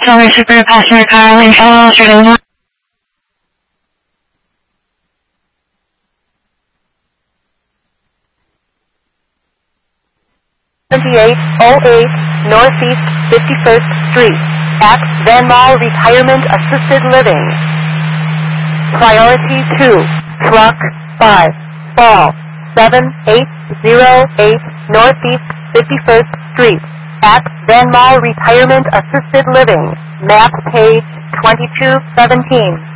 Tower Super Passenger Car in Charlotte. 2808 Northeast 51st Street, at Van Mall Retirement Assisted Living. Priority 2, Truck 5, Fall 7808 Northeast 51st Street, at Van Mall Retirement Assisted Living. Map page 2217.